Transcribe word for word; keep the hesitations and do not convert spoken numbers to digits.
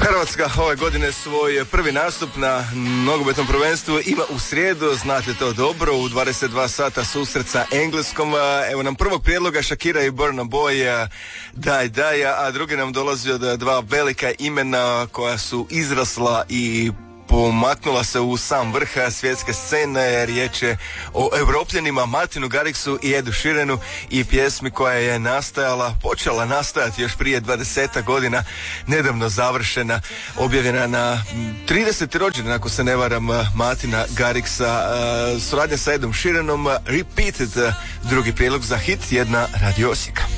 Hrvatska ove godine svoj prvi nastup na nogometnom prvenstvu ima u srijedu, znate to dobro, u dvadeset dva sata susret sa Engleskom. Evo nam prvog prijedloga Shakira i Burna Boy, daj daj, a drugi nam dolazi od dva velika imena koja su izrasla i pomaknula se u sam vrh svjetske scene. Riječ je o Evropljanima Martinu Garrixu i Edu Sheeranu i pjesmi koja je nastajala, počela nastajati još prije dvadesetak godina, nedavno završena, objavljena na trideseti rođendan, ako se ne varam, Martina Garrixa, suradnja sa Edom Sheeranom, Repeated, drugi prijedlog za hit jedna Radio Osijeka.